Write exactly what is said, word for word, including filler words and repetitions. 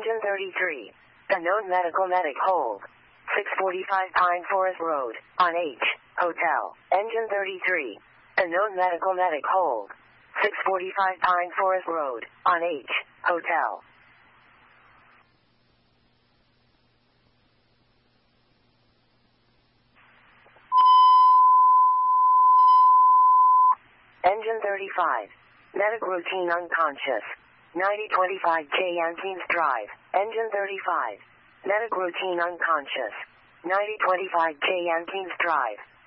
Engine thirty-three. Unknown medical medic hold. six forty-five Pine Forest Road, on H, Hotel. Engine thirty-three. Unknown medical medic hold. six forty-five Pine Forest Road, on H, Hotel. Engine thirty-five. Medic routine unconscious. ninety twenty-five J Ankeens Drive. Engine thirty-five. Medic routine unconscious. ninety twenty-five J Ankeens Drive.